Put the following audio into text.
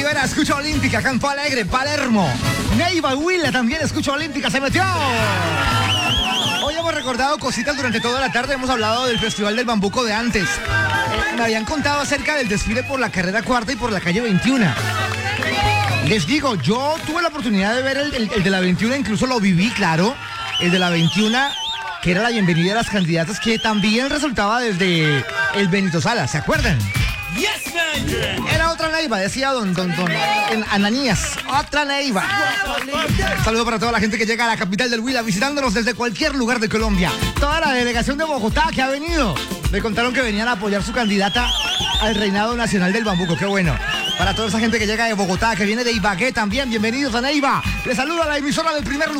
Rivera, escucha Olímpica, Campo Alegre, Palermo. Neiva Huila también escucha Olímpica, se metió. Hoy hemos recordado cositas durante toda la tarde, hemos hablado del Festival del Bambuco de antes. Me habían contado acerca del desfile por la carrera cuarta y por la calle 21. Les digo, yo tuve la oportunidad de ver el de la 21, incluso lo viví, claro. El de la 21, que era la bienvenida a las candidatas, que también resultaba desde el Benito Salas, ¿se acuerdan? Yes, man. Era otra Neiva, decía don Ananías, otra Neiva. Un saludo para toda la gente que llega a la capital del Huila, visitándonos desde cualquier lugar de Colombia. Toda la delegación de Bogotá que ha venido. Me contaron que venían a apoyar su candidata al reinado nacional del bambuco, qué bueno. Para toda esa gente que llega de Bogotá, que viene de Ibagué también, bienvenidos a Neiva. Les saludo a la emisora del primer lugar.